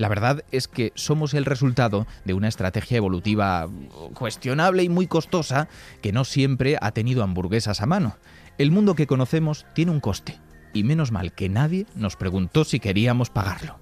La verdad es que somos el resultado de una estrategia evolutiva cuestionable y muy costosa que no siempre ha tenido hamburguesas a mano. El mundo que conocemos tiene un coste, y menos mal que nadie nos preguntó si queríamos pagarlo.